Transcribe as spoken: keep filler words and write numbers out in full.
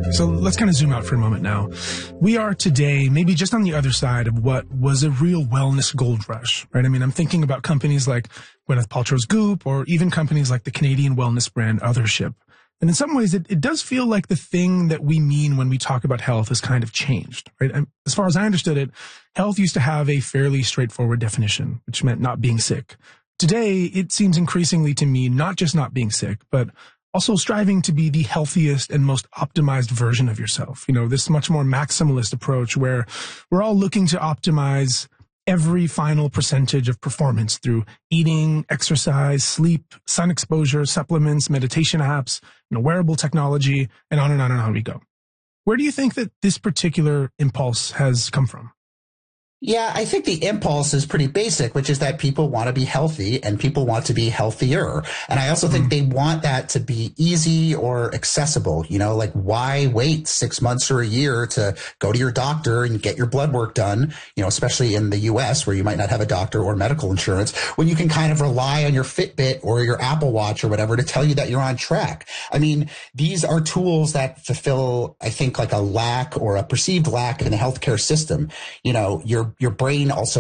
So let's kind of zoom out for a moment now. We are today maybe just on the other side of what was a real wellness gold rush, right? I mean, I'm thinking about companies like Gwyneth Paltrow's Goop, or even companies like the Canadian wellness brand Othership. And in some ways, it, it does feel like the thing that we mean when we talk about health has kind of changed, right? And as far as I understood it, health used to have a fairly straightforward definition, which meant not being sick. Today, it seems increasingly to me not just not being sick, but also striving to be the healthiest and most optimized version of yourself. You know, this much more maximalist approach where we're all looking to optimize every final percentage of performance through eating, exercise, sleep, sun exposure, supplements, meditation apps, you know, wearable technology, and on and on and on we go. Where do you think that this particular impulse has come from? Yeah, I think the impulse is pretty basic, which is that people want to be healthy and people want to be healthier. And I also mm. think they want that to be easy or accessible. You know, like why wait six months or a year to go to your doctor and get your blood work done, you know, especially in the U S where you might not have a doctor or medical insurance, when you can kind of rely on your Fitbit or your Apple Watch or whatever to tell you that you're on track. I mean, these are tools that fulfill, I think, like a lack or a perceived lack in the healthcare system. You know, your Your brain also